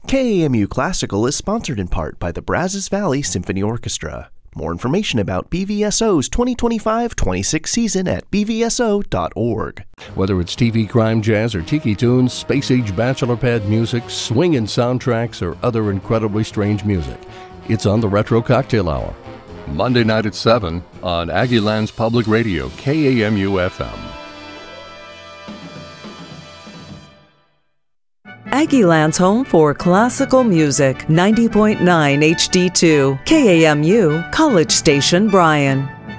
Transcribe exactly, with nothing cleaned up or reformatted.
K A M U Classical is sponsored in part by the Brazos Valley Symphony Orchestra. More information about B V S O's twenty twenty-five twenty-six season at b v s o dot org. Whether it's T V crime jazz or tiki tunes, space-age bachelor pad music, swinging soundtracks, or other incredibly strange music, it's on the Retro Cocktail Hour. Monday night at seven on Aggieland's Public Radio, K A M U F M. Aggieland's home for classical music, ninety point nine H D two, K A M U, College Station, Bryan.